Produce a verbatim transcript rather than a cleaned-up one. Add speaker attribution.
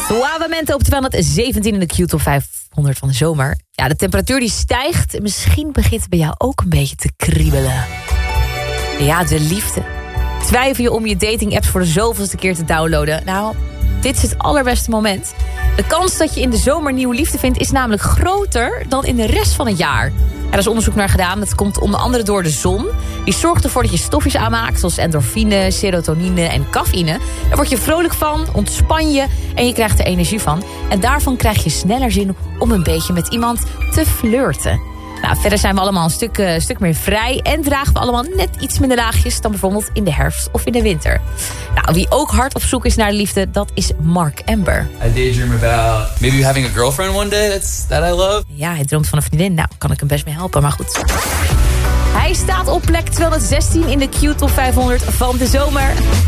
Speaker 1: Suavemente op tweehonderdzeventien in de Q-top vijfhonderd van de zomer. Ja, de temperatuur die stijgt. Misschien begint het bij jou ook een beetje te kriebelen. Ja, de liefde. Twijfel je om je dating-apps voor de zoveelste keer te downloaden? Nou, dit is het allerbeste moment. De kans dat je in de zomer nieuwe liefde vindt is namelijk groter dan in de rest van het jaar. Er is onderzoek naar gedaan. Dat komt onder andere door de zon. Die zorgt ervoor dat je stofjes aanmaakt, zoals endorfine, serotonine en cafeïne. Daar word je vrolijk van, ontspan je en je krijgt er energie van. En daarvan krijg je sneller zin om een beetje met iemand te flirten. Nou, verder zijn we allemaal een stuk, uh, stuk meer vrij en dragen we allemaal net iets minder laagjes dan bijvoorbeeld in de herfst of in de winter. Nou, wie ook hard op zoek is naar de liefde, dat is Mark Amber.
Speaker 2: I daydream about maybe having a girlfriend one day that's, that I love.
Speaker 1: Ja, hij droomt van een vriendin. Nou, kan ik hem best mee helpen, maar goed. Hij staat op plek tweehonderdzestien in de Q-top vijfhonderd van de zomer.